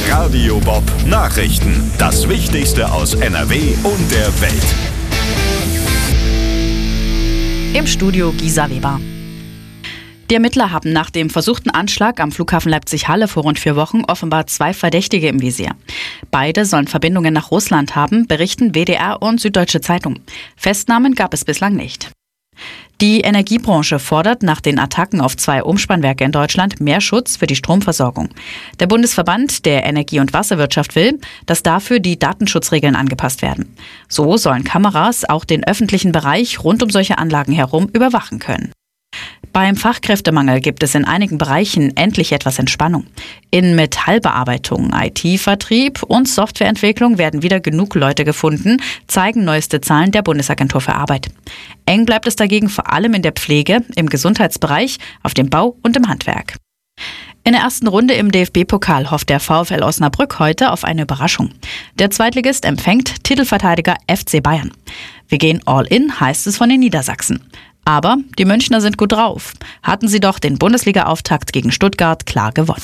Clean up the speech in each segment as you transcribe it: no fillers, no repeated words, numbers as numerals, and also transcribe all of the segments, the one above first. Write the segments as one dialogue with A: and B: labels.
A: Radio Bob Nachrichten. Das Wichtigste aus NRW und der Welt.
B: Im Studio Gisa Weber. Die Ermittler haben nach dem versuchten Anschlag am Flughafen Leipzig-Halle vor rund 4 Wochen offenbar 2 Verdächtige im Visier. Beide sollen Verbindungen nach Russland haben, berichten WDR und Süddeutsche Zeitung. Festnahmen gab es bislang nicht. Die Energiebranche fordert nach den Attacken auf 2 Umspannwerke in Deutschland mehr Schutz für die Stromversorgung. Der Bundesverband der Energie- und Wasserwirtschaft will, dass dafür die Datenschutzregeln angepasst werden. So sollen Kameras auch den öffentlichen Bereich rund um solche Anlagen herum überwachen können. Beim Fachkräftemangel gibt es in einigen Bereichen endlich etwas Entspannung. In Metallbearbeitung, IT-Vertrieb und Softwareentwicklung werden wieder genug Leute gefunden, zeigen neueste Zahlen der Bundesagentur für Arbeit. Eng bleibt es dagegen vor allem in der Pflege, im Gesundheitsbereich, auf dem Bau und im Handwerk. In der ersten Runde im DFB-Pokal hofft der VfL Osnabrück heute auf eine Überraschung. Der Zweitligist empfängt Titelverteidiger FC Bayern. Wir gehen all in, heißt es von den Niedersachsen. Aber die Münchner sind gut drauf. Hatten sie doch den Bundesliga-Auftakt gegen Stuttgart klar gewonnen.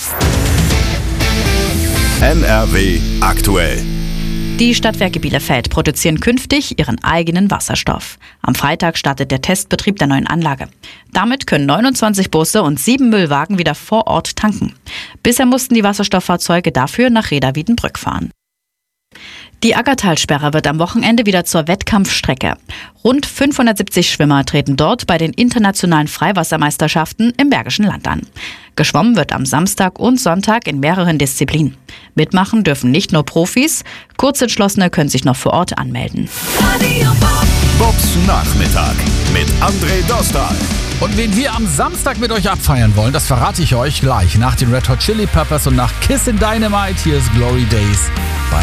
A: NRW aktuell.
B: Die Stadtwerke Bielefeld produzieren künftig ihren eigenen Wasserstoff. Am Freitag startet der Testbetrieb der neuen Anlage. Damit können 29 Busse und 7 Müllwagen wieder vor Ort tanken. Bisher mussten die Wasserstofffahrzeuge dafür nach Reda-Wiedenbrück fahren. Die Aggertalsperre wird am Wochenende wieder zur Wettkampfstrecke. Rund 570 Schwimmer treten dort bei den internationalen Freiwassermeisterschaften im Bergischen Land an. Geschwommen wird am Samstag und Sonntag in mehreren Disziplinen. Mitmachen dürfen nicht nur Profis, Kurzentschlossene können sich noch vor Ort anmelden.
A: Bobs Nachmittag mit André Dostal.
C: Und wen wir am Samstag mit euch abfeiern wollen, das verrate ich euch gleich nach den Red Hot Chili Peppers und nach Kissin' Dynamite. Hier ist Glory Days.